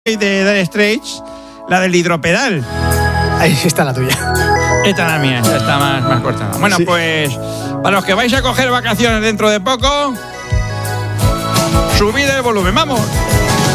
de Dire Straits, la del hidropedal. Ahí está la tuya. Esta es la mía, esta está más corta. Bueno, sí. Pues para los que vais a coger vacaciones dentro de poco, subid el volumen, ¡vamos!